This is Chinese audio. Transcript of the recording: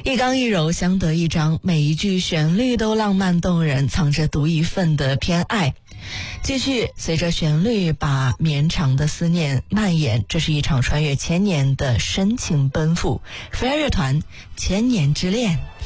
一刚一柔，相得益彰，每一句旋律都浪漫动人，藏着独一份的偏爱。继续随着旋律把绵长的思念蔓延，这是一场穿越千年的深情奔赴。飞儿乐团《千年之恋》。